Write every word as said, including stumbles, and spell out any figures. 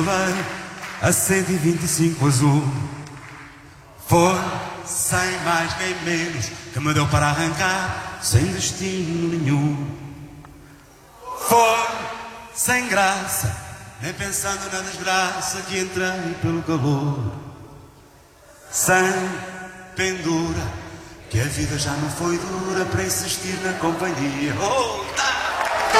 A cento e vinte e cinco azul. Foi sem mais nem menos que me deu para arrancar sem destino nenhum. Foi sem graça, nem pensando na desgraça que entrei pelo calor. Sem pendura, que a vida já não foi dura para insistir na companhia. Oh, tá!